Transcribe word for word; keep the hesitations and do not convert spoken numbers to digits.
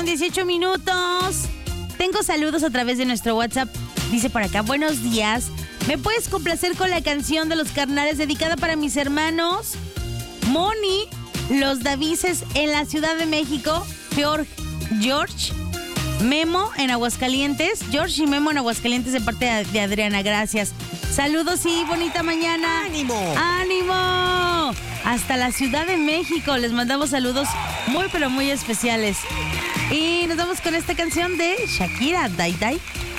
dieciocho minutos. Tengo saludos a través de nuestro WhatsApp. Dice por acá, buenos días. ¿Me puedes complacer con la canción de los carnales dedicada para mis hermanos Moni, los Davises en la Ciudad de México, George, George, Memo en Aguascalientes, George y Memo en Aguascalientes de parte de Adriana? Gracias. Saludos y bonita mañana. ¡Ánimo! ¡Ánimo! Hasta la Ciudad de México. Les mandamos saludos muy, pero muy especiales. Y nos vamos con esta canción de Shakira, Dai Dai.